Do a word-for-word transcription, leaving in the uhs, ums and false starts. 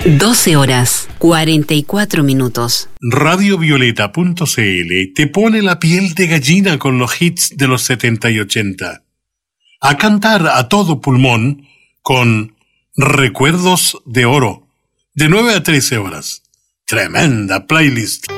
doce horas, cuarenta y cuatro minutos. Radio Violeta punto c l te pone la piel de gallina con los hits de los setenta y ochenta. A cantar a todo pulmón con Recuerdos de Oro, de nueve a trece horas. Tremenda playlist.